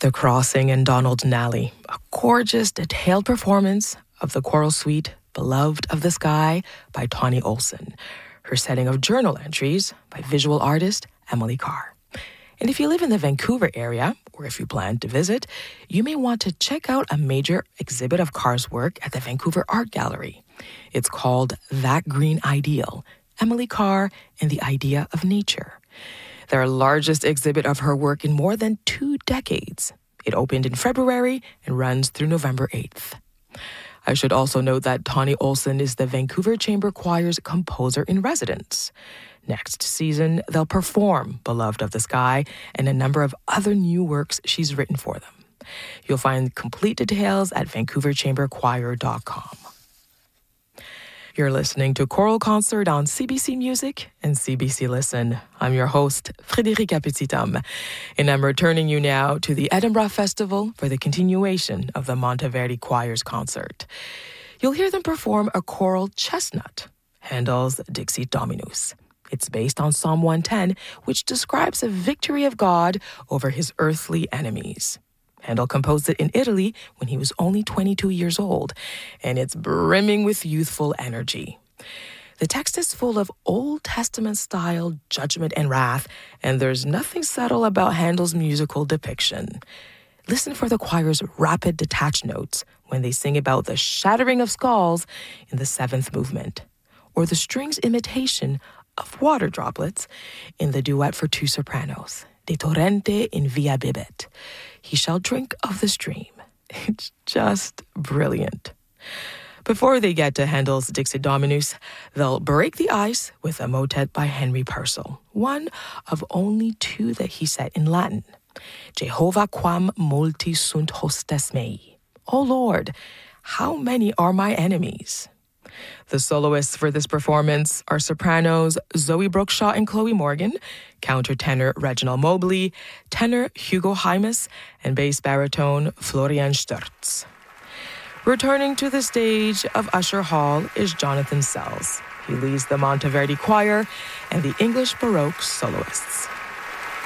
The Crossing and Donald Nally, a gorgeous, detailed performance of the choral suite Beloved of the Sky by Tawny Olson. Her setting of journal entries by visual artist Emily Carr. And if you live in the Vancouver area, or if you plan to visit, you may want to check out a major exhibit of Carr's work at the Vancouver Art Gallery. It's called That Green Ideal, Emily Carr and the Idea of Nature. Their largest exhibit of her work in more than 2 decades. It opened in February and runs through November 8th. I should also note that Tawny Olson is the Vancouver Chamber Choir's composer-in-residence. Next season, they'll perform Beloved of the Sky and a number of other new works she's written for them. You'll find complete details at vancouverchamberchoir.com. You're listening to Choral Concert on CBC Music and CBC Listen. I'm your host, Frédérica Petit-Homme, and I'm returning you now to the Edinburgh Festival for the continuation of the Monteverdi Choir's concert. You'll hear them perform a choral chestnut, Handel's Dixit Dominus. It's based on Psalm 110, which describes a victory of God over his earthly enemies. Handel composed it in Italy when he was only 22 years old, and it's brimming with youthful energy. The text is full of Old Testament-style judgment and wrath, and there's nothing subtle about Handel's musical depiction. Listen for the choir's rapid detached notes when they sing about the shattering of skulls in the 7th movement, or the strings imitation of water droplets in the duet for 2 sopranos, De torrente in via bibet. He shall drink of the stream. It's just brilliant. Before they get to Handel's Dixit Dominus, they'll break the ice with a motet by Henry Purcell, one of only 2 that he set in Latin. Jehovah quam multi sunt hostes mei. O Lord, how many are my enemies? The soloists for this performance are sopranos Zoe Brookshaw and Chloe Morgan, countertenor Reginald Mobley, tenor Hugo Hymas, and bass baritone Florian Sturz. Returning to the stage of Usher Hall is Jonathan Sells. He leads the Monteverdi Choir and the English Baroque soloists.